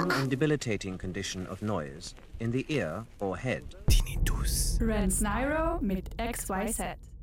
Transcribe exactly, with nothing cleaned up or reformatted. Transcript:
strong and debilitating condition of noise in the ear or head. Tinnitus. Ren Sniro mit X Y Z.